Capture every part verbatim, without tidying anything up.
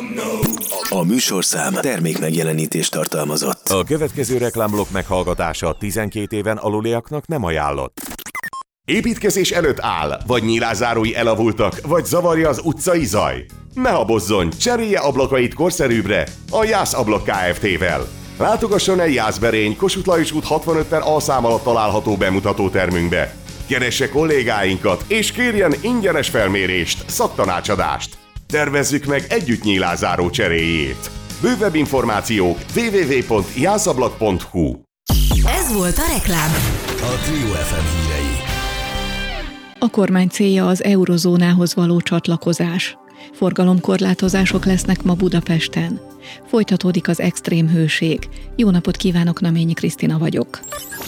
A műsorszám termék megjelenítést tartalmazott. A következő reklámblokk meghallgatása tizenkét éven aluliaknak nem ajánlott. Építkezés előtt áll, vagy nyílászárói elavultak, vagy zavarja az utcai zaj? Ne habozzon, cserélje ablakait korszerűbbre a Jász Ablak Kft-vel. Látogasson el Jászberény, Kossuth Lajos út hatvanöt per A szám alatt található bemutató termünkbe. Keresse kollégáinkat, és kérjen ingyenes felmérést, szaktanácsadást. Tervezzük meg együtt nyílászáró cseréjét. Bővebb információk double-u double-u double-u pont jászablak pont hu. Ez volt a reklám. A Trio ef em hírei. A kormány célja az eurozónához való csatlakozás. Forgalomkorlátozások lesznek ma Budapesten. Folytatódik az extrém hőség. Jó napot kívánok, Naményi Krisztina vagyok.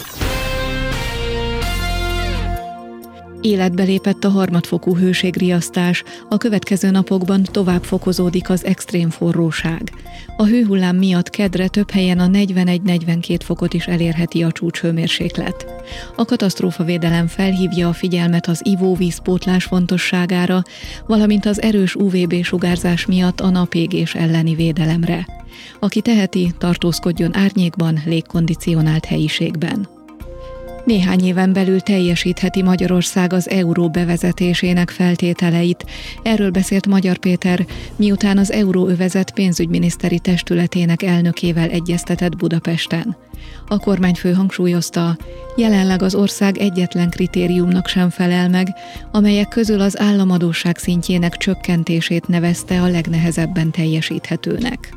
Életbe lépett a harmadfokú hőségriasztás, a következő napokban tovább fokozódik az extrém forróság. A hőhullám miatt kedre több helyen a negyvenegy-negyvenkét fokot is elérheti a csúcshőmérséklet. A katasztrófavédelem felhívja a figyelmet az ivóvízpótlás fontosságára, valamint az erős ú vé bé sugárzás miatt a napégés elleni védelemre. Aki teheti, tartózkodjon árnyékban, légkondicionált helyiségben. Néhány éven belül teljesítheti Magyarország az euró bevezetésének feltételeit. Erről beszélt Magyar Péter, miután az Euróövezet pénzügyminiszteri testületének elnökével egyeztetett Budapesten. A kormányfő hangsúlyozta, jelenleg az ország egyetlen kritériumnak sem felel meg, amelyek közül az államadósság szintjének csökkentését nevezte a legnehezebben teljesíthetőnek.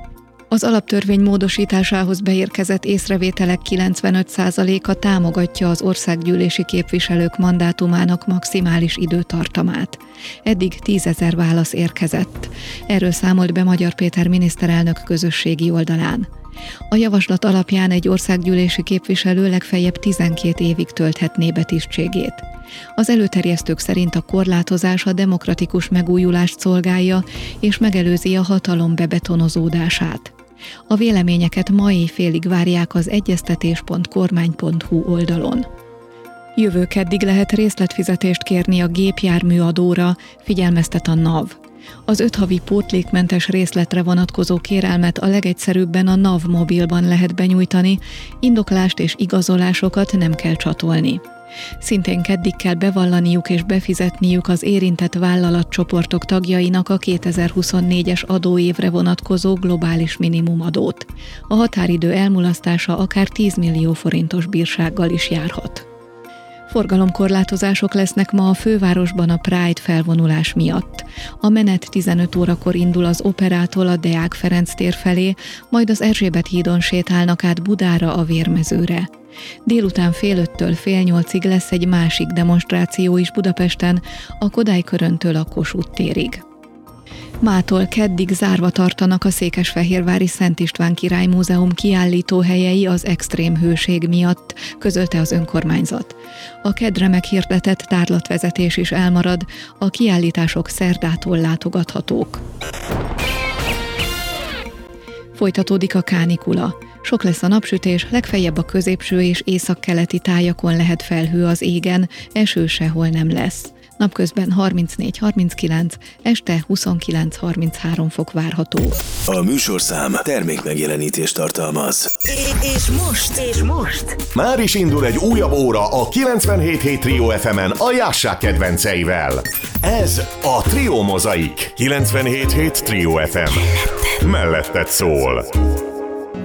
Az alaptörvény módosításához beérkezett észrevételek kilencvenöt százaléka támogatja az országgyűlési képviselők mandátumának maximális időtartamát. Eddig tízezer válasz érkezett. Erről számolt be Magyar Péter miniszterelnök közösségi oldalán. A javaslat alapján egy országgyűlési képviselő legfeljebb tizenkét évig tölthetné be tisztségét. Az előterjesztők szerint a korlátozás a demokratikus megújulást szolgálja és megelőzi a hatalom bebetonozódását. A véleményeket ma éjfélig várják az egyeztetés pont kormány pont hu oldalon. Jövő keddig lehet részletfizetést kérni a gépjármű adóra, figyelmeztet a NAV. Az öt havi pótlékmentes részletre vonatkozó kérelmet a legegyszerűbben a NAV mobilban lehet benyújtani, indoklást és igazolásokat nem kell csatolni. Szintén keddig kell bevallaniuk és befizetniük az érintett vállalatcsoportok tagjainak a kétezer-huszonnégyes adóévre vonatkozó globális minimumadót. A határidő elmulasztása akár tíz millió forintos bírsággal is járhat. Forgalomkorlátozások lesznek ma a fővárosban a Pride felvonulás miatt. A menet tizenöt órakor indul az Operától a Deák Ferenc tér felé, majd az Erzsébet hídon sétálnak át Budára a Vérmezőre. Délután fél öttől fél nyolcig lesz egy másik demonstráció is Budapesten, a Kodály Köröntől a Kossuth térig. Mától keddig zárva tartanak a székesfehérvári Szent István Király Múzeum kiállítóhelyei az extrém hőség miatt, közölte az önkormányzat. A kedre meghirdetett tárlatvezetés is elmarad, a kiállítások szerdától látogathatók. Folytatódik a kánikula. Sok lesz a napsütés, legfeljebb a középső és északkeleti tájakon lehet felhő az égen, eső sehol nem lesz. Napközben harmincnégy harminckilenc, este huszonkilenc harminchárom fok várható. A műsorszám termék megjelenítést tartalmaz. És most, és most. Már is indul egy újabb óra a kilencvenhét hét Trio ef emen a Jászság kedvenceivel. Ez a Trio Mozaik. kilencvenhét hét Trio ef em. Melletted szól.